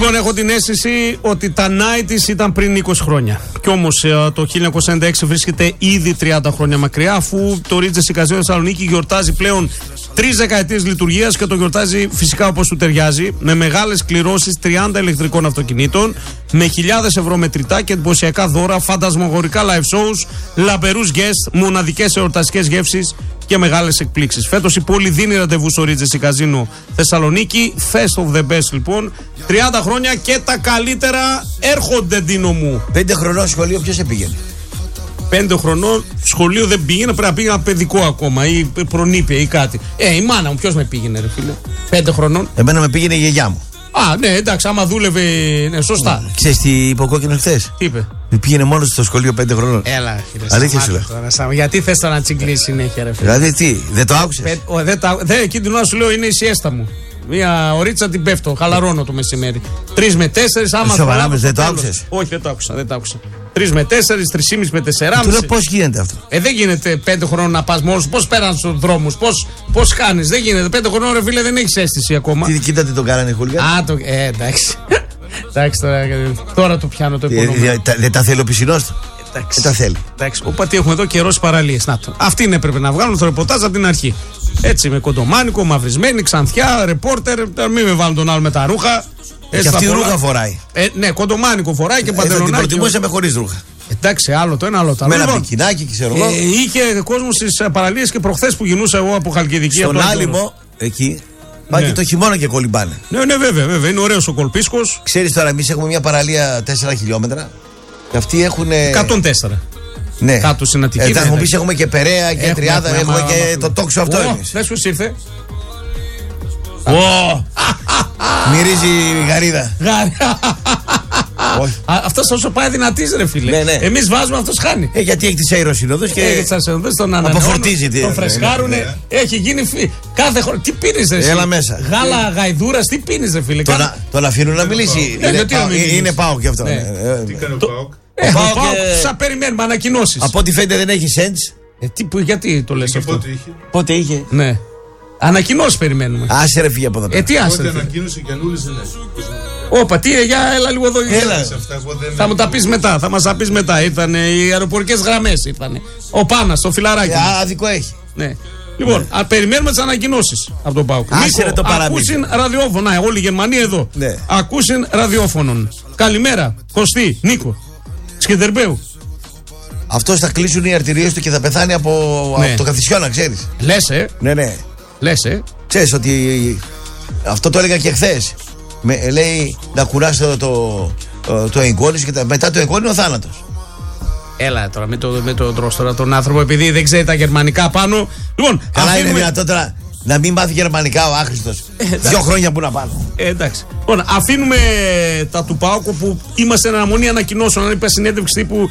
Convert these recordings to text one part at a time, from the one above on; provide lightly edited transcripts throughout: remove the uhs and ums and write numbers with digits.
Λοιπόν, έχω την αίσθηση ότι τα 90's ήταν πριν 20 χρόνια. Κι όμως το 1996 βρίσκεται ήδη 30 χρόνια μακριά, αφού το Regency Casino Θεσσαλονίκη γιορτάζει πλέον 3 δεκαετίες λειτουργίας και το γιορτάζει φυσικά όπως του ταιριάζει, με μεγάλες κληρώσεις 30 ηλεκτρικών αυτοκινήτων, με χιλιάδες ευρώ μετρητά και εντυπωσιακά δώρα, φαντασμαγορικά live shows, λαμπερούς guests, μοναδικές εορταστικές γεύσεις και μεγάλες εκπλήξεις. Φέτος η πόλη δίνει ραντεβού στο Regency Casino Θεσσαλονίκη. Best of the best λοιπόν. 30 χρόνια και τα καλύτερα έρχονται, Ντίνο μου. 5 χρονών σχολείο ποιος πήγαινε? 5 χρονών σχολείο δεν πήγαινε, πρέπει να πήγαινα παιδικό ακόμα ή προνήπια ή κάτι. Η μάνα μου ποιος με πήγαινε, ρε φίλε? 5 χρονών. Εμένα με πήγαινε η γιαγιά μου. Α, ναι, εντάξει, άμα δούλευε. Ναι, σωστά. Ξέρεις τι είπε ο κόκκινος χθες? Τι είπε? Πήγαινε μόνος στο σχολείο 5 χρονών. Έλα, αλήθεια σου λέω. Γιατί θες να τσιγκλείς συνέχεια, ρε φίλε? Δηλαδή τι, δεν το άκουσες? Δεν, εκείνη την ώρα σου λέω είναι η σιέστα μου. Μια ωρίτσα την πέφτω, χαλαρώνω το μεσημέρι. 3 με 4, άμα σοβαρά, δεν το άκουσες? Όχι, δεν το άκουσα. 3 με 4, 3,5 με 4,5. Του λέω πώς γίνεται αυτό? Δεν γίνεται 5 χρόνων να πας μόνος. Πώς πέραν στους δρόμους, πώς κάνεις? Δεν γίνεται. 5 χρόνων, ρε φίλε, δεν έχεις αίσθηση ακόμα. Κοίτα τι τον κάνανε οι χούλια. Εντάξει. Εντάξει, τώρα το πιάνω το επόμενο. Δεν τα θέλει ο πισινός του. Τα θέλει. Εντάξει, τι έχουμε εδώ καιρό στις παραλίες. Να το. Αυτή είναι, πρέπει να βγάλουν το ρεπορτάζ από την αρχή. Έτσι, με κοντομάνικο, μαυρισμένη, ξανθιά, ρεπόρτερ. Μην με βάλουν τον άλλο με τα ρούχα. Και αυτή ρούχα φοράει. Ναι, κοντομάνικο φοράει και παντελονάκι. Την προτιμούσαμε χωρίς ρούχα. Εντάξει, άλλο το ένα, άλλο το άλλο. Με ένα μπικινάκι, ξέρω εγώ. Είχε κόσμο στις παραλίες και προχθές που γινούσα εγώ από Χαλκιδική. Στον Άλυμο, εκεί. Πάει και το χειμώνα και κολυμπάνε. Ναι, βέβαια. Είναι ωραίος ο κολπίσκος. Ξέρεις τώρα, εμείς έχουμε μια παραλία 4 χιλιόμετρα. Και αυτοί έχουν. 104. Ναι. Κάτω στην Αττική. Θα μου πεις έχουμε και Περαία και Τριάδα, έχουμε και το τόξο αυτό εμείς. Θες ποιος ήρθε? Μυρίζει γαρίδα. Αυτός όσο πάει δυνατής, ρε φίλε. Ναι. Εμείς βάζουμε, αυτός χάνει. Γιατί έχει τις αεροσυνόδους και τον αποφορτίζει. Τον φρεσκάρουνε. Έχει γίνει κάθε χρόνο. Τι πίνεις, ρε? Έλα μέσα. Γάλα γαϊδούρας, τι πίνεις, ρε φίλε? Τον αφήνουν να μιλήσει. Είναι ΠΑΟΚ κι αυτό. Τι κάνει ο ΠΑΟΚ? Ο ΠΑΟΚ θα περιμένουμε ανακοινώσεις. Από ό,τι φαίνεται δεν έχει σέντς. Γιατί το λες αυτό? Πότε είχε? Ναι. Ανακοινώσεις περιμένουμε. Άσε ρε, φύγε από εδώ πέρα. Τι άσε? Πότε ανακοίνωσε και ανούλησε, ναι. Όπα, έλα λίγο εδώ. Έλα. Θα μου τα πεις μετά, θα μας τα πεις μετά. Ήρθαν οι αεροπορικές γραμμές, ήρθαν. Ο Πάνας, το φιλαράκι. Άδικο έχει. Ναι. Λοιπόν, περιμένουμε τις ανακοινώσεις από τον ΠΑΟΚ. Άσε το παραμύθι. Ακούσιν ραδιόφωνα, όλη η Γερμανία εδώ. Ναι. Ακούσιν ραδιόφωνον. Καλημέρα, Κωστή, Νίκο, Σκεντερμπέου. Αυτός θα κλείσουν οι αρτηρίες του και θα πεθάνει από το καθισιώνα, ξέρεις. Λες, Ναι. Λες, Ξέρεις ότι αυτό το έλεγα και χθες. Λέει να κουράσει το εγγόνι και μετά το εγγόνι ο θάνατος. Έλα τώρα με το τρως τώρα τον άνθρωπο, επειδή δεν ξέρει τα γερμανικά πάνω. Λοιπόν, καλά είναι δυνατό τώρα να μην μάθει γερμανικά ο άχρηστος. 2 χρόνια που να πάνω. Εντάξει. Λοιπόν, αφήνουμε τα του ΠΑΟΚ που είμαστε εν αναμονή ανακοινώσεων. Αν είπα συνέντευξη τύπου,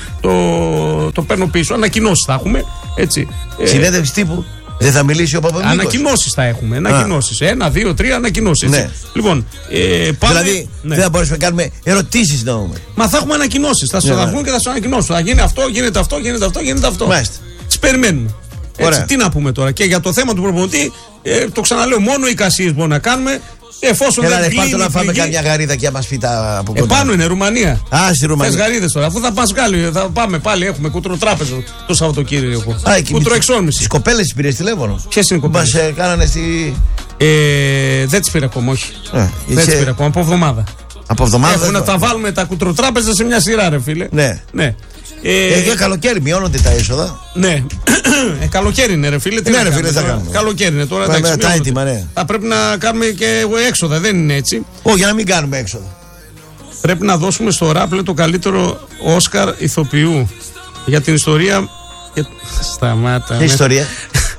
το παίρνω πίσω. Ανακοινώσεις θα έχουμε. Έτσι. Συνέντευξη τύπου. Δεν θα μιλήσει ο Παπαμίκος? Ανακοινώσεις θα έχουμε. Ανακοινώσεις. 1, 2, 3 ανακοινώσεις. Ναι. Λοιπόν, πάμε. Δηλαδή, δεν θα μπορέσουμε να κάνουμε ερωτήσεις να πούμε. Μα θα έχουμε ανακοινώσεις. Θα σου βγουν και θα σου ανακοινώσουν. Θα γίνει αυτό, γίνεται αυτό, γίνεται αυτό, γίνεται αυτό. Μάλιστα. Τις περιμένουμε. Έτσι, τι να πούμε τώρα. Και για το θέμα του προπονητή, το ξαναλέω, μόνο οι εικασίες μπορούμε να κάνουμε. Εφόσον δεν πάρ' το να φάμε καμιά γαρίδα και να μας πει τα από κοντά. Επάνω είναι Ρουμανία. Στη Ρουμανία. Θες γαρίδες τώρα, αφού θα πας Γάλλιο, θα πάμε πάλι. Έχουμε κούτρο-τράπεζο το Σαββατοκύριακο. Κούτρο-εξόρμηση. Τις κοπέλες τις πήρες τηλέφωνο? Ποιες είναι οι κοπέλες? Μας κάνανε στη. Δεν τις πήρα ακόμα, όχι. Δεν τις πήρα ακόμα, από εβδομάδα. Από εβδομάδα. Έχουμε να τα βάλουμε τα κούτρο-τράπεζα σε μια σειρά, ρε φίλε. Ναι. Καλοκαίρι μειώνονται τα έσοδα. Ναι. Καλοκαίρι είναι, ρε φίλε. Ναι, ρε φίλε, θα κάνουμε. Καλοκαίρι είναι τώρα. Τα έτοιμα, ναι. Θα πρέπει να κάνουμε και έξοδα, δεν είναι έτσι? Όχι, για να μην κάνουμε έξοδα. Πρέπει να δώσουμε στο Ράπλε το καλύτερο Όσκαρ ηθοποιού για την ιστορία. Σταμάτα. Ποια ιστορία?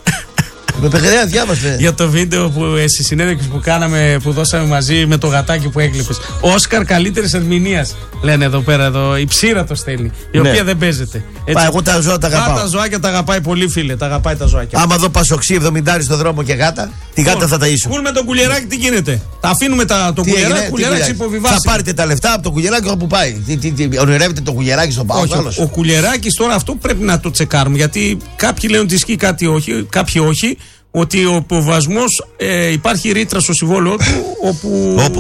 Με παιχνιδιά διάβασε. Για το βίντεο στη συνέντευξη που κάναμε, που δώσαμε μαζί με το γατάκι που έκλειπες. Όσκαρ καλύτερης ερμηνείας. Λένε εδώ πέρα, η ψήρα το στέλνει. Η οποία δεν παίζεται. Εγώ τα ζώα τα αγαπάω. Τα ζωάκια τα αγαπάει πολύ, φίλε. Τα αγαπάει τα ζωάκια. Άμα δω πασοξί 70 στον δρόμο και γάτα, τη γάτα θα τα ίσω. Πού με τον κουλιεράκι, τι γίνεται? Τα αφήνουμε το κουλιεράκι υποβιβάσει. Θα πάρετε τα λεφτά από το κουλιεράκι όπου πάει. Ονειρεύετε το κουλιεράκι στον ΠΑΟΚ? Ο κουλιεράκι τώρα αυτό πρέπει να το τσεκάρουμε. Γιατί κάποιοι λένε ότι ισχύει κάτι όχι, κάποιοι όχι. Ότι ο υποβασμός υπάρχει ρήτρα στο συμβόλαιο του όπου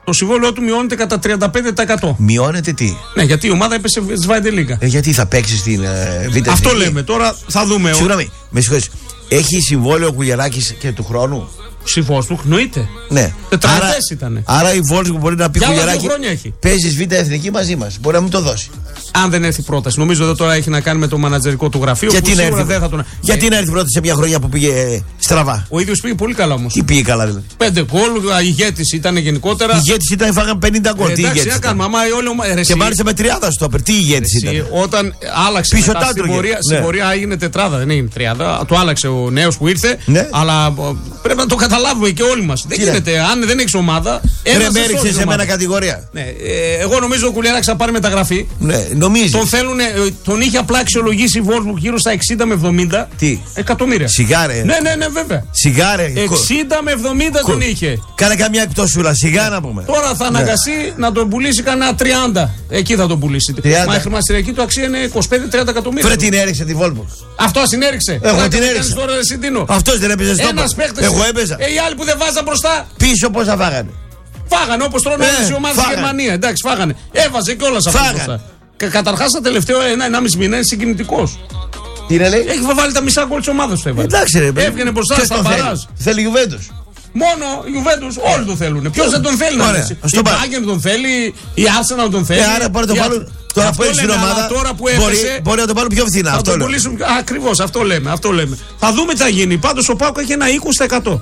Το συμβόλαιό του μειώνεται κατά 35%. Μειώνεται τι? Ναι, γιατί η ομάδα έπεσε στη Zweite Liga. Γιατί θα παίξει στην Β' Αυτό Εθνική? λέμε. Τώρα θα δούμε. Συγγνώμη, με συγχωρείς. Έχει συμβόλαιο ο Κουλιεράκης και του χρόνου? Ψηφόσπουργκ, νοείται. Ναι. Τετραετές ήτανε. Άρα η Wolfsburg μπορεί να πει Για άλλα 2 Κουλιεράκη, χρόνια έχει. παίζεις Β' Εθνική μαζί μας. Μπορεί να μην το δώσει. Αν δεν έρθει πρόταση. Νομίζω ότι τώρα έχει να κάνει με το μανατζερικό του γραφείο. Γιατί, Γιατί να έρθει πρώτα σε μια χρονιά που πήγε στραβά? Ο ίδιος πήγε πολύ καλά όμως. Τι πήγε καλά δηλαδή? 5 γκολ, ηγέτης ήταν γενικότερα. Ηγέτης ήταν, φάγαν 50 γκολ. Τι Εντάξει, ηγέτης ήταν? Και μάλιστα με 30 στόπερ. Τι ηγέτης ήταν? Όταν άλλαξε Πίσω μετά, στην πορεία έγινε τετράδα, δεν έγινε 30. Το άλλαξε ο νέος που ήρθε. Ναι. Αλλά πρέπει να το καταλάβουμε και όλοι μας. Δεν γίνεται. Αν δεν έχεις ομάδα. Ρε, με έριξε σε μένα κατηγορία. Ναι, εγώ νομίζω ο Κουλιεράκης θα πάρει μεταγραφή. Ναι, νομίζει. Τον είχε απλά αξιολογήσει η Wolfsburg γύρω στα 60 με 70 εκατομμύρια. Σιγάρε. Ναι, βέβαια. Σιγάρε. 60 με 70 τον είχε. Κάνε καμιά εκτόσουλα, σιγά να πούμε. Τώρα θα αναγκαστεί να τον πουλήσει κανένα 30. Εκεί θα τον πουλήσει. 30. Μα η χρηματιστηριακή του αξία είναι 25-30 εκατομμύρια. Φρε την έριξε τη Wolfsburg. Αυτό την έριξε. Εγώ την έριξα. Αυτό δεν έπαιζε στο παίκτη. Εγώ έπαιζα. Οι άλλοι που δεν βάζαν μπροστά. Πίσω πόσα φάγανε? Φάγανε όπως τρώνε όλες οι ομάδες στη Γερμανία. Εντάξει, φάγανε. Έβαζε κιόλας αυτό μπροστά. Καταρχάς τα τελευταία 1,5 μήνα είναι συγκινητικός. Τι λέει? Έχει βάλει τα μισά γκολ της ομάδας του. Εντάξει, ρε, έβγαινε μπροστά στα μπαράζ. Θέλει Juventus. Μόνο η Juventus, όλοι το θέλουν. Ποιος δεν τον θέλει να αρέσει? Η Bayern τον θέλει, η Arsenal τον θέλει. Άρα μπορεί να το βάλουν. Τώρα που έχει την ομάδα, μπορεί να το πάρουν πιο φθηνά. Ακριβώς, αυτό λέμε. Θα δούμε τι θα γίνει. Πάντως ο ΠΑΟΚ έχει ένα 20%.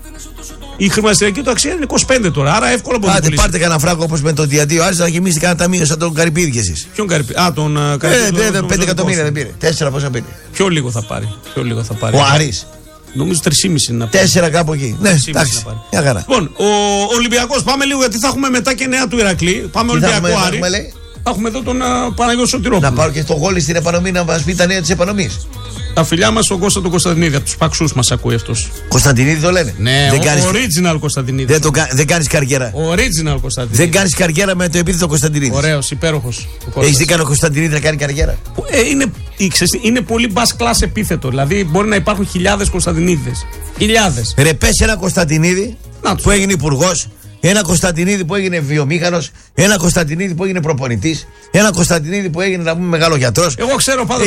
Η χρηματιστηριακή του αξία είναι 25 τώρα, άρα εύκολα μπορεί να το πουλήσει. Πάρτε κανένα φράγκο όπως με τον Διαντίο, άρχισε να γεμίσει κανένα ταμείο σαν τον Καρυπίδη κι εσείς. Ποιον Καρυπίδη? Τον Καρυπίδη. 5 εκατομμύρια δεν πήρε. 4 πόσα πήρε? Πιο λίγο θα πάρει. Ο Άρης. Νομίζω 3,5 να πάρει. 4 κάπου εκεί. Ναι, εντάξει. Μια χαρά. Λοιπόν, ο Ολυμπιακός, πάμε λίγο γιατί θα έχουμε μετά και νέα του Ηρακλή. Πάμε Ολυμπιακό Άρη. Θα έχουμε εδώ τον Παναγιώτη Σωτηρόπουλο. Να πάρω και στο γόλι στην επανομή να μας πει τα νέα της επανομής. Τα φιλιά μας στον Κώστα τον Κωνσταντινίδη, από τους Παξούς μας ακούει αυτός. Κωνσταντινίδη το λένε? Ναι, original Κωνσταντινίδη. Δεν κάνεις καριέρα. Original Κωνσταντινίδη. Δεν κάνεις καριέρα με το επίθετο Κωνσταντινίδη. Ωραίος, υπέροχος. Έχεις δει κανένα Κωνσταντινίδη να κάνει καριέρα? Είναι πολύ bass class επίθετο. Δηλαδή μπορεί να υπάρχουν χιλιάδες Κωνσταντινίδες. Χιλιάδες. Ρε, πες ένα Κωνσταντινίδη που έγινε υπουργός, ένα Κωνσταντινίδη που έγινε βιομήχανος, ένα Κωνσταντινίδη που έγινε προπονητής, ένα Κωνσταντινίδη που έγινε να πούμε μεγάλο γιατρός. Εγώ ξέρω πάντως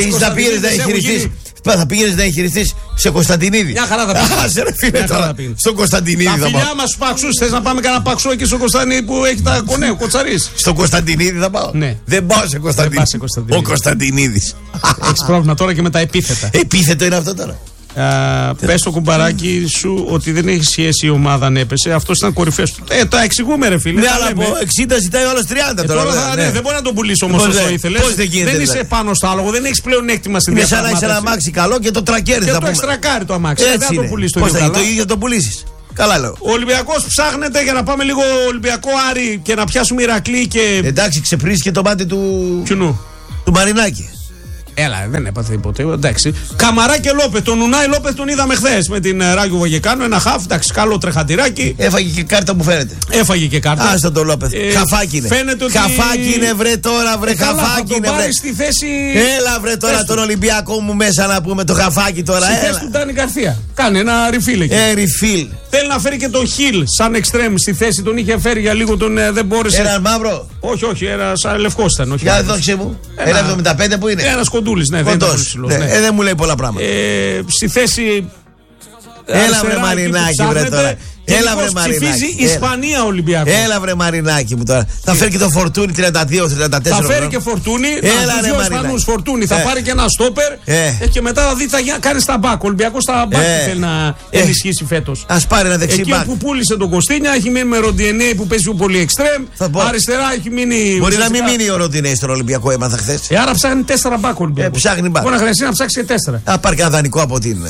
θα πήγαινες να εγχειριστείς σε Κωνσταντινίδη. Μια χαρά θα πήγαινε. Άσε ρε φίλε τώρα, στον Κωνσταντινίδη θα πάω. Τα φιλιά μας στους Παξούς, θες να πάμε κανένα Παξό εκεί στο Κωνσταντινίδη που έχει τα κονέ, ο Κοτσαρής? Στον Κωνσταντινίδη θα πάω. Ναι. Δεν πάω σε Κωνσταντινίδη. Ο Κωνσταντινίδης. Έχεις πρόβλημα τώρα και με τα επίθετα. Επίθετο είναι αυτό τώρα. Πες το κουμπαράκι σου ότι δεν έχει σχέση η ομάδα αν έπεσε. Αυτό ήταν κορυφαίο του. Τα εξηγούμε, ρε φίλε. Ναι, αλλά από 60 ζητάει όλο 30 τώρα. Δεν μπορεί να τον πουλήσει όμως όσο ήθελε. Δεν είσαι πάνω στο άλογο, δεν έχει πλέον έκτημα στην διαφορά. Είναι σαν να έχει ένα αμάξι καλό και το τρακέρι. Και το εξτρακάρει το αμάξι. Δεν θα το πουλήσει το ίδιο. Το ίδιο το πουλήσει. Καλά λέω. Ο Ολυμπιακός ψάχνεται για να πάμε λίγο Ολυμπιακό Άρη και να πιάσουμε Ηρακλή και. Εντάξει, ξεπρίσει και το μάτι του. Ποιουνού? Του Μαρινάκη. Έλα, δεν έπαθε τίποτε. Εντάξει. Καμαρά και Λόπε. Τον Ουνάι Λόπε τον είδαμε χθες με την Ράγιο Βαγεκάνο. Ένα χαφ, εντάξει, καλό τρεχατηράκι. Έφαγε και κάρτα που φαίνεται. Έφαγε και κάρτα. Άστα τον Λόπε. Χαφάκι είναι. Φαίνεται ότι. Χαφάκι είναι, βρε τώρα, βρε χαφάκι είναι. Βρε. Στη θέση. Έλα, βρε τώρα τον Ολυμπιακό μου μέσα να πούμε το χαφάκι τώρα. Στη θέση του Ντάνι Γκαρθία. Κάνε ένα refill εκεί. Refill. Θέλει να φέρει και τον Χιλ σαν εξτρέμ στη θέση. Τον είχε φέρει για λίγο, τον δεν μπόρεσε. Έναν μαύρο. Όχι, ένα σαν λευκό ήταν. Για δώξε μου. Ένα 75 που είναι. Ένα κοντούλη, ναι. Δεν μου λέει πολλά πράγματα. Στη θέση. Έλα βρε Μαρινάκη, βρε τώρα. Έλα βρε Μαρινάκη. Ψηφίζει Ισπανία Ολυμπιακό. Έλα βρε Μαρινάκη μου τώρα. Θα φέρει και το Φορτούνι 32-34. Θα φέρει και Φορτούνι. Έλα ρε Μαρινάκη. Φορτούνι. Θα πάρει και ένα στόπερ. Και μετά θα δει θα κάνει στα μπακ. Ο Ολυμπιακό στα μπακ θέλει να ενισχύσει φέτος. Α πάρει ένα δεξί μπακ. Εκεί που πούλησε τον Κωστίνια έχει μείνει με Ροντιενέ που παίζει πολύ εξτρέμ. Αριστερά έχει μείνει. Μπορεί να μην μείνει ο Ροντιενέ στον Ολυμπιακό, έμαθα χθε. Άρα ψάχνει 4 μπακ ο Ολυμπιακό. Ψάχνει μπακ. Μπορεί να χρειαστεί να ψάξει και 4. Α πάρει ένα δανεικό από την.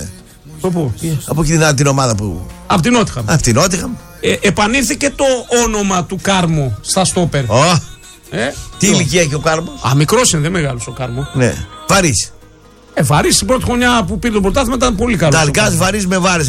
Από εκείνη την ομάδα που. Από την Νότιχαμ. Από την Νότιχαμ. Επανήλθε το όνομα του Κάρμο στα στόπερ. Τι ηλικία έχει ο Κάρμο? Μικρός είναι, δεν μεγάλος ο Κάρμο. Ναι. Βαρύς. Βαρύς την πρώτη χρονιά που πήρε το πρωτάθλημα ήταν πολύ καλό. Ταλκάς Βαρύς με Βάρης.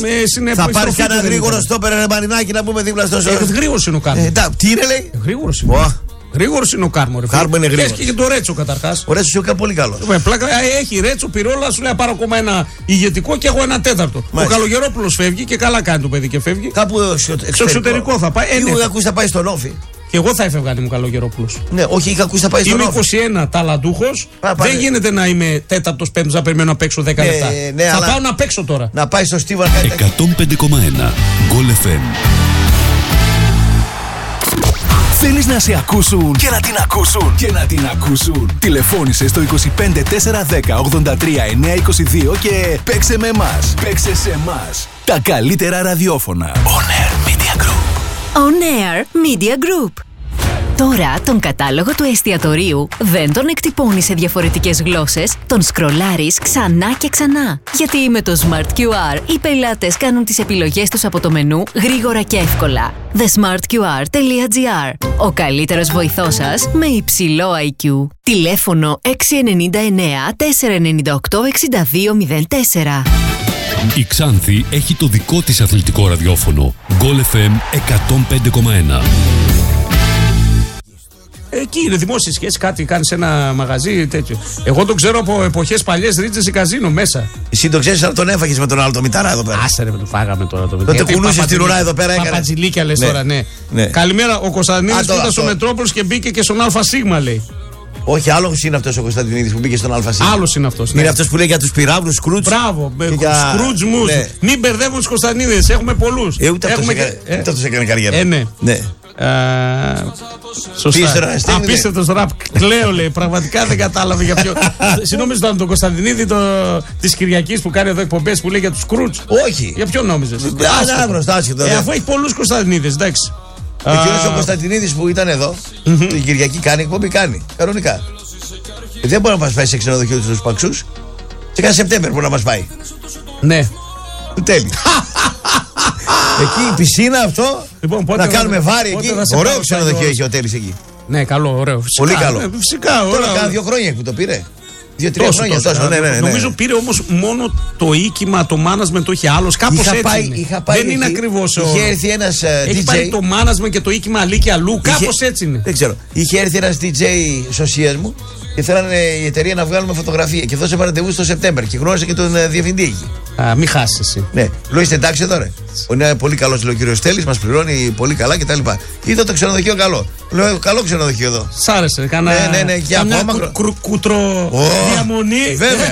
Θα πάρει κανένα γρήγορο στόπερ, ρε Μαρινάκη, να πούμε δίπλα στο σώμα. Γρήγορος είναι ο Κάρμο. Τι είναι, λέει? Γρήγορος είναι. Γρήγορο είναι ο Κάρμο. Κάρμο είναι γρήγορο. Έχει και το Ρέτσο καταρχάς. Ο Ρέτσο είναι πολύ καλό. Έχει Ρέτσο, Πυρόλα, σου λέει πάρω ακόμα ένα ηγετικό και έχω ένα τέταρτο. Μάλιστα. Ο Καλογερόπουλος φεύγει και καλά κάνει το παιδί και φεύγει. Κάπου στο εξωτερικό θα πάει. Εγώ είχα ακούσει θα πάει στον Όφη. Και εγώ θα έφευγα αν ήμουν Καλογερόπουλος. Ναι, όχι, είχα ακούσει θα πάει στον Όφη. Είμαι 21 ταλαντούχος. Δεν γίνεται να είμαι τέταρτος, πέμπτος, να περιμένω να παίξω 10 λεπτά. Θα πάω να παίξω τώρα. Να πάει στο Στίβαν. 105,1 Goal FM. Θέλεις να σε ακούσουν και να την ακούσουν και να την ακούσουν? Τηλεφώνησε στο 25 410 83 922 και παίξε με εμάς. Παίξε σε εμάς. Τα καλύτερα ραδιόφωνα. On Air Media Group. On Air Media Group. Τώρα τον κατάλογο του εστιατορίου δεν τον εκτυπώνεις σε διαφορετικές γλώσσες, τον σκρολάρεις ξανά και ξανά. Γιατί με το Smart QR οι πελάτες κάνουν τις επιλογές τους από το μενού γρήγορα και εύκολα. thesmartqr.gr. Ο καλύτερος βοηθός σας με υψηλό IQ. Τηλέφωνο 699 498 6204. Η Ξάνθη έχει το δικό της αθλητικό ραδιόφωνο. Goal FM 105,1. Εκεί είναι δημόσιες σχέσεις, κάτι κάνει σε ένα μαγαζί τέτοιο. Εγώ τον ξέρω από εποχές παλιές, Ρίτζες ή καζίνο μέσα. Εσύ το ξέρεις, αλλά τον έφαγες με τον άλλο το μητάρα εδώ πέρα. Άσε ρε, το φάγαμε τώρα το μητάρα. Τότε κουνούσες την ουρά εδώ πέρα. Παπατζηλίκια λες τώρα, ναι. Καλημέρα, ο Κωνσταντινίδης που ήταν στο Μετρόπολης και μπήκε και στον ΑΣ λέει. Όχι, άλλος είναι αυτός ο Κωνσταντινίδης που μπήκε στον ΑΣ. Άλλος είναι αυτός. Είναι αυτός που λέει για τους πυράβλους, Σκρούτζ. Μπράβο, Σκρούτζ μου. Μην μπερδεύουν τους Κωνσταντινίδες, έχουμε πολλούς. Ούτε αυτός έκανε καριέρα. Ναι. Σωστά. Απίστευτος ραπ. Κλαίω λέει. Πραγματικά δεν κατάλαβε για ποιο. Συγγνώμη τον Κωνσταντινίδη της Κυριακής που κάνει εδώ εκπομπές που λέει για τους Σκρούτζ. Όχι. Για ποιον νόμιζες? Αφού έχει πολλούς Κωνσταντινίδες, εντάξει. Εκείνος ο Κωνσταντινίδης που ήταν εδώ την Κυριακή κάνει εκπομπή, κάνει. Κανονικά. Δεν μπορεί να μας πάει σε ξενοδοχείο τους Παξούς. Και κάθε Σεπτέμβρη μπορεί να μας πάει. Ναι. Τέλει. Εκεί η πισίνα αυτό. Λοιπόν, να κάνουμε βάρη εκεί. Ωραίο ξενοδοχείο έχει ο Τέλης εκεί. Ναι, καλό, ωραίο. Πολύ καλό. Φυσικά, τώρα κάνα 2 χρόνια που το πήρε. 2-3 χρόνια τόσο. Ναι. Νομίζω πήρε όμως μόνο το οίκημα, το management το είχε άλλος. Κάπως έτσι. Δεν είναι ακριβώς. Είχε έρθει ένας DJ. Έχει πάρει το management και το οίκημα αλλή και αλλού. Κάπως έτσι είναι. Δεν ξέρω. Είχε έρθει ένας DJ σωσίας μου και θέλανε η εταιρεία να βγάλουμε φωτογραφία. Και δώσε ραντεβού στο Σεπτέμβρη και γνώρισε και τον διευθυντή εκεί. Μη χάσει εσύ. Ναι, λέω είστε εντάξει εδώ ρε. Είναι πολύ καλό, λέει ο κύριος Τέλης, μας πληρώνει πολύ καλά κτλ. Είδα το ξενοδοχείο καλό. Λέω καλό ξενοδοχείο εδώ. Σ' άρεσε, κανένα. Ναι, και ακόμα. Κουτροδιαμονή. Βέβαια.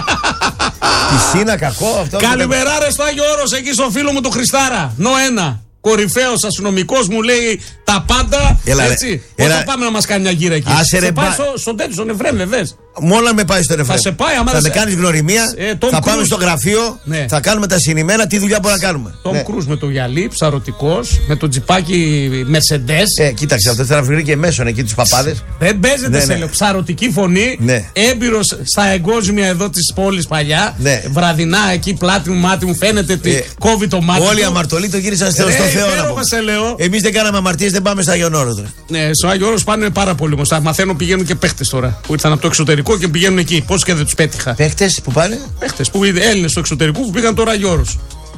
Πισίνα, κακό αυτό. Καλημερά ρε στο Άγιο Όρος, εκεί στο φίλο μου του Χριστάρα. Νοένα. Κορυφαίος αστυνομικός μου λέει τα πάντα. Έτσι. Πότε πάμε να μας κάνει μια γύρα εκεί? Σε πάει στον τέτοιο, στον Εφρέμ, δεν δες? Μόνο να με πάει στον Εφρέμ. Θα σε πάει, άμα θα με κάνεις γνωριμία. Θα πάμε στο γραφείο. Ναι. Θα κάνουμε τα συνημένα. Τι δουλειά μπορούμε να κάνουμε. Τον Κρούζ με το γυαλί, ψαρωτικός, με το τζιπάκι Mercedes. Κοίταξε, αυτό θα βρει και μέσον εκεί τους παπάδες. Δεν παίζεται σε λέω. Ψαρωτική φωνή. Έμπειρος στα εγκόσμια εδώ της πόλης παλιά. Βραδινά εκεί πλάτη μου, μάτι μου φαίνεται ότι κόβει το μάτι. Όλοι οι αμαρτωλοί το γύρισαν στο Θεό. Εμείς δεν κάναμε αμαρτίες, δεν πάμε στο Άγιο Όρος. Ναι, στο Άγιο Όρος πάνε πάρα πολύ όμως. Μαθαίνω, πηγαίνουν και παίχτες τώρα που ήρθαν από το εξωτερικό και πηγαίνουν εκεί. Πώς και δεν τους πέτυχα. Παίχτες που πάνε? Παίχτες που είναι Έλληνες στο εξωτερικό που πήγαν τώρα Άγιο Όρος.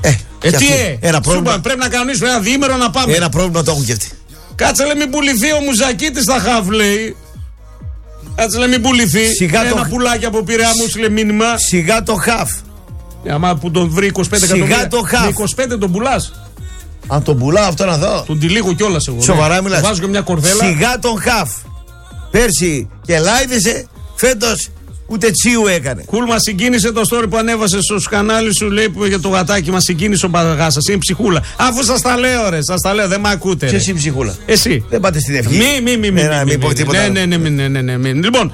Ένα πρόβλημα. Πρέπει να κανονίσουμε ένα διήμερο να πάμε. Ένα πρόβλημα το έχουν και αυτοί. Κάτσε λέει μην πουληθεί ο Μουζακίτης στα χαβ λέει. Κάτσε λέει μην πουληθεί. Ένα πουλάκι από Πειραιά μου σου λέει μήνυμα. Σιγά το χαφ. Άμα που τον βρει 25 εκατομμύρια. Σιγά το χαφ. 25 τον πουλάς. Αν τον πουλάω αυτό να δω. Τον τυλίγω κιόλας εγώ. Σοβαρά μιλάς? Βάζω και μια κορδέλα. Σιγά τον χαφ. Πέρσι και λάιδεσε, φέτος ούτε τσίου έκανε. Κουλ, μας συγκίνησε το story που ανέβασε στο κανάλι σου, λέει που για το γατάκι. Μας συγκίνησε ο παδαγάς σας. Είναι ψυχούλα. Αφού σας τα λέω, ρε, σας τα λέω, δεν με ακούτε. Ποιος είναι ψυχούλα? Εσύ. Δεν πάτε στην ευχή. Μην πω τίποτα. Ναι. Λοιπόν,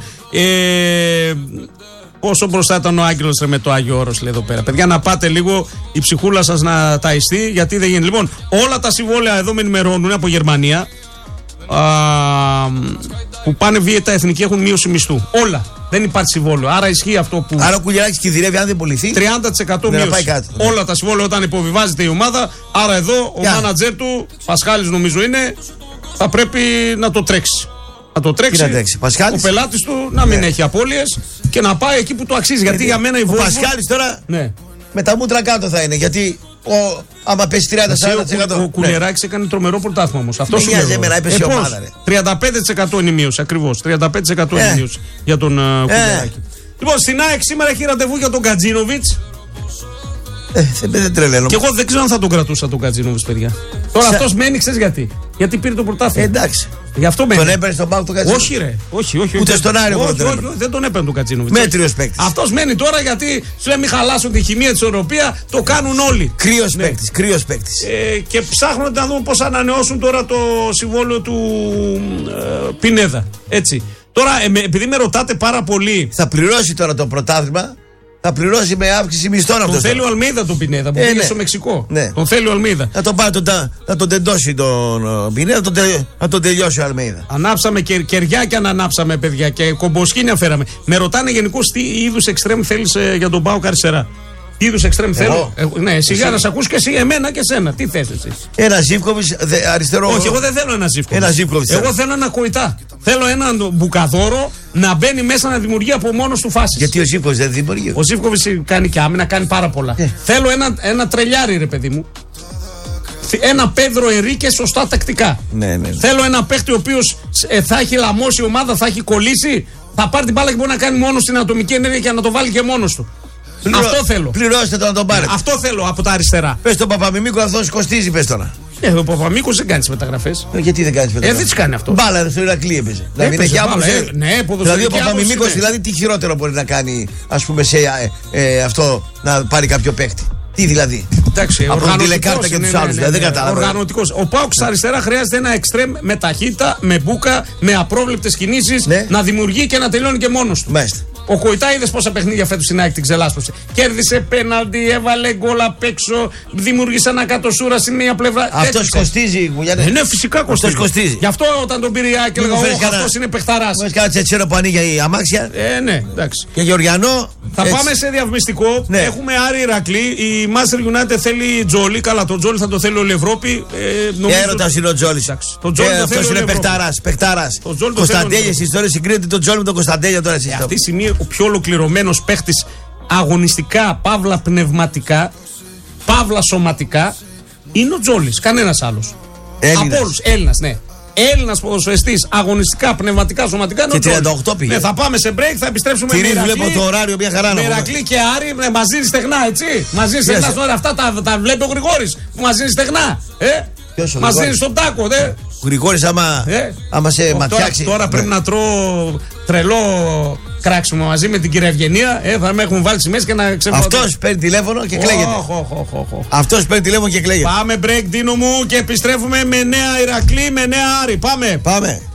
πόσο μπροστά ήταν ο Άγγελος με το Άγιο Όρος, λέει εδώ πέρα. Παιδιά, να πάτε λίγο η ψυχούλα σας να ταϊστεί, γιατί δεν γίνει. Λοιπόν, όλα τα συμβόλαια εδώ με ενημερώνουν από Γερμανία που πάνε βίαιτα εθνική έχουν μείωση μισθού. Όλα. Δεν υπάρχει συμβόλαιο. Άρα ισχύει αυτό που. Άρα ο Κουγεράκης κινδυνεύει αν δεν πουληθεί. 30% μείωση. Όλα τα συμβόλαια όταν υποβιβάζεται η ομάδα. Άρα εδώ ο μάνατζερ του, Πασχάλης νομίζω είναι, θα πρέπει να το τρέξει. Να το τρέξει. Ο πελάτης του να μην έχει απώλειες και να πάει εκεί που το αξίζει. Γιατί για μένα η Volvo. Ο Πασχάλης τώρα με τα μούτρα κάτω θα είναι. Γιατί άμα πέσει 30-40%. Ο Κουλιεράκης έκανε τρομερό πρωτάθλημα όμως. Αυτό σου λέω. Εμένα έπεσε η ομάδα. 35% είναι η μείωση ακριβώς. 35% είναι η μείωση για τον Κουλιεράκη. Λοιπόν, στην ΑΕΚ σήμερα έχει ραντεβού για τον Κατζίνοβιτς. Δεν τρελαίνω. Και εγώ δεν ξέρω αν θα τον κρατούσα τον Κατζίνοβιτς, παιδιά. Τώρα αυτός μένει, ξέρεις γιατί. Γιατί πήρε το πρωτάθλημα. Εντάξει. Γι' αυτό μένει. Τον έπαιρνε στον πάγκο τον Κατζίνοβιτς. Όχι, ρε. Όχι. Ούτε στον Άρη δεν τον έπαιρνε τον Κατζίνοβιτς. Μέτριος παίκτης. Αυτός μένει τώρα γιατί σου λέει μην χαλάσουν τη χημεία της Ισορροπία. Το κάνουν όλοι. Κρύος παίκτης. Και ψάχνουν να δούμε πώς ανανεώσουν τώρα το συμβόλαιο του Πινέδα. Έτσι. Τώρα, επειδή με ρωτάτε πάρα πολύ. Θα πληρώσει τώρα το πρωτάθλημα. Θα πληρώσει με αύξηση μισθών αυτό. Τον θέλει ο Αλμέιδα τον Πινέδα που πήγε στο Μεξικό. Ναι. Τον θέλει ο Αλμέιδα. Θα τον τεντώσει τον Πινέδα, θα τον τελειώσει ο Αλμέιδα. Ανάψαμε κεριά και ανάψαμε, παιδιά, και κομποσκίνια φέραμε. Με ρωτάνε γενικώς τι είδους εξτρέμ θέλεις για τον ΠΑΟΚ αριστερά. Τι είδους εξτρέμ θέλω. Ναι, σιγά να σε ακούς και εσύ, εμένα και εσένα. Τι θες εσύ. Ένα Ζίβκοβιτς αριστερό. Όχι, εγώ δεν θέλω ένα Ζίβκοβιτς. Εγώ θέλω ένα Κοϊτά. Θέλω έναν Μπουκαδόρο να μπαίνει μέσα να δημιουργεί από μόνος του φάσεις. Γιατί ο Ζίβκοβιτς δεν δημιουργεί. Ο Ζίβκοβιτς κάνει και άμυνα, κάνει πάρα πολλά. Θέλω ένα τρελιάρι, ρε παιδί μου. Ένα Πέδρο Ενρίκε σωστά τακτικά. Ναι. Θέλω ένα παίχτη ο οποίος θα έχει λαμώσει η ομάδα, θα έχει κολλήσει, θα πάρει την μπάλα και μπορεί να κάνει μόνο την ατομική ενέργεια και να το βάλει και μόνος του. Αυτό θέλω. Πληρώστε το να τον πάρετε. Αυτό θέλω από τα αριστερά. Πες τον Παπαμιμίκο, αυτός κοστίζει, πες τώρα. Ο Παπαμίκος δεν κάνει τις μεταγραφές. Γιατί δεν κάνει μεταγραφές. Δεν τις κάνει αυτό. Μπάλα στο Ηρακλή έπαιζε. Δηλαδή έχει άποψη. Δηλαδή ο Παπαμιμίκος τι χειρότερο μπορεί να κάνει, ας πούμε, σε αυτό να πάρει κάποιο παίχτη. Τι δηλαδή. Εντάξει, από την τηλεκάρτα και τους άλλους. Δεν κατάλαβα. Οργανωτικός. Ο ΠΑΟΚ στα αριστερά χρειάζεται ένα εξτρέμ με ταχύτητα, με μπούκα, με απρόβλεπτες κινήσεις, να δημιουργεί και να τελειώνει και μόνος του. Ο Κοϊτά είδες πόσα παιχνίδια φέτος στην ΑΕΚ την ξελάσπωσε. Κέρδισε πέναλτι, έβαλε γκολ απ' έξω, δημιούργησε ένα κατοσούρα στην μία πλευρά. Αυτός κοστίζει, Γουλιανέ. Ναι, φυσικά κοστίζει. Γι' αυτό όταν τον πήρε η ΑΕΚ έλεγα αυτός είναι παιχταράς. Μου κάνει τσετσέρο που ανοίγει η αμάξια. Ναι, εντάξει. Και Γεωργιανό. Θα πάμε σε διαφημιστικό. Έχουμε Άρη Ηρακλή. Η Manchester United θέλει Τζόλι. Καλά, τον Τζόλι θα το θέλει όλη η Ευρώπη. Έρωτας είναι ο Τζόλις. Αυτός είναι παιχταράς. Κωνσταντέλιες ιστορίες συγκρίνεται τον Τζόλι με τον Κωνσταντέλια τώρα. Αυτή τη στιγμή ο πιο ολοκληρωμένος παίχτης αγωνιστικά, παύλα πνευματικά, παύλα σωματικά είναι ο Τζόλις. Κανένας άλλος. Από όλους. Έλληνας, ναι. Έλληνας ποδοσφαιριστής, αγωνιστικά, πνευματικά, σωματικά. Και 38 πήγε. Ναι, θα πάμε σε break, θα επιστρέψουμε με Ηρακλή. Βλέπω το ωράριο, μια χαρά να Ηρακλή και Άρη, μαζί στεγνά, έτσι. Μαζί στεγνά τώρα, αυτά τα βλέπει ο Γρηγόρης. Μαζί στεγνά. Μαζί στον τάκο, δε. Ο Γρηγόρης άμα σε ματιάξει. Τώρα πρέπει να τρώω τρελό κράξιμο μαζί με την κυρία Ευγενία. Θα με έχουν βάλει σημαίες και να ξεφύγω. Αυτός παίρνει τηλέφωνο και κλαίγεται. Αυτός παίρνει τηλέφωνο και κλαίγεται. Πάμε break, Δίνο μου, και επιστρέφουμε με νέα Ηρακλή, με νέα Άρη. Πάμε.